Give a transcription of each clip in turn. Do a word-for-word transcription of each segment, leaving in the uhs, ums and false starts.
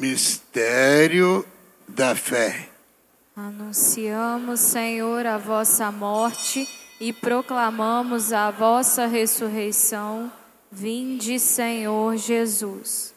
Mistério da fé. Anunciamos, Senhor, a vossa morte e proclamamos a vossa ressurreição. Vinde, Senhor Jesus.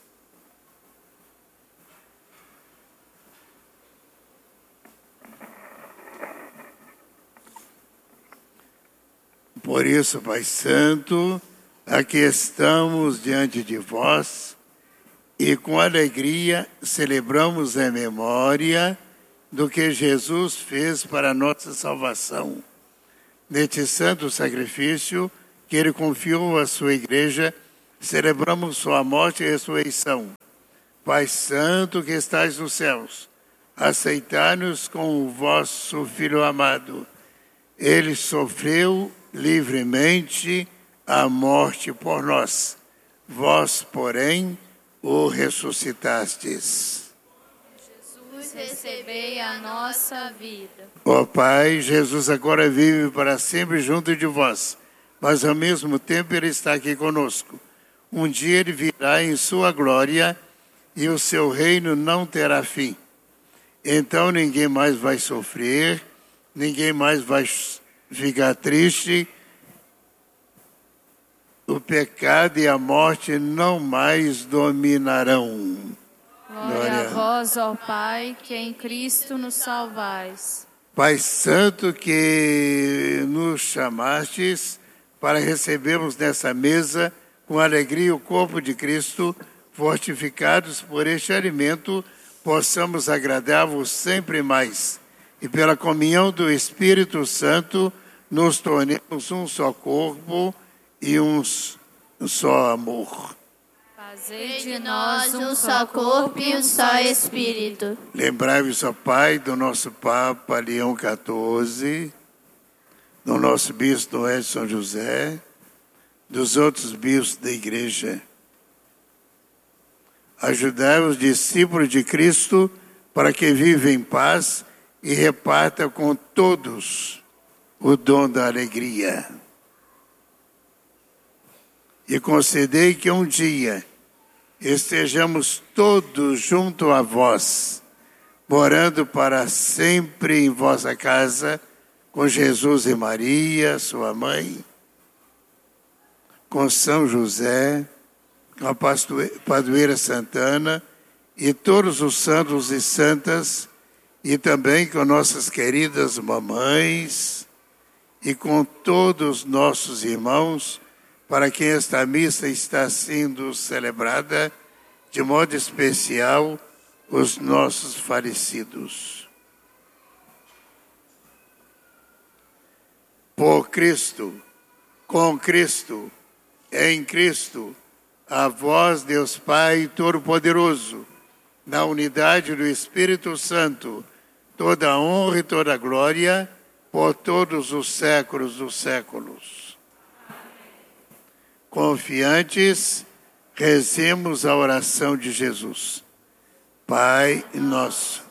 Por isso, Pai Santo, aqui estamos diante de vós e com alegria celebramos a memória do que Jesus fez para a nossa salvação. Neste santo sacrifício que Ele confiou à sua igreja, celebramos sua morte e ressurreição. Pai Santo que estais nos céus, aceitai-nos como o vosso Filho amado. Ele sofreu livremente a morte por nós. Vós, porém, o ressuscitastes. Jesus, recebei a nossa vida. Ó Pai, Jesus agora vive para sempre junto de vós, mas ao mesmo tempo Ele está aqui conosco. Um dia Ele virá em sua glória e o seu reino não terá fim. Então ninguém mais vai sofrer, ninguém mais vai ficar triste. O pecado e a morte não mais dominarão. Glória, Glória a vós, ó Pai, que em Cristo nos salvais. Pai Santo, que nos chamastes para recebermos nessa mesa com alegria o corpo de Cristo, fortificados por este alimento, possamos agradar-vos sempre mais. E pela comunhão do Espírito Santo, nos tornemos um só corpo e um só amor. Fazei de nós um só corpo e um só Espírito. Lembrai-vos, ó Pai, do nosso Papa Leão quatorze, do nosso bispo Noé de São José, dos outros bispos da Igreja. Ajudai os discípulos de Cristo para que vivam em paz e repartam com todos o dom da alegria. E concedei que um dia estejamos todos junto a vós, morando para sempre em vossa casa, com Jesus e Maria, sua mãe, com São José, com a Padroeira Santana e todos os santos e santas, e também com nossas queridas mamães e com todos os nossos irmãos, para quem esta missa está sendo celebrada, de modo especial, os nossos falecidos. Por Cristo, com Cristo, em Cristo, a vós, Deus Pai Todo-Poderoso, na unidade do Espírito Santo, toda a honra e toda a glória, por todos os séculos dos séculos. Confiantes, rezemos a oração de Jesus. Pai nosso,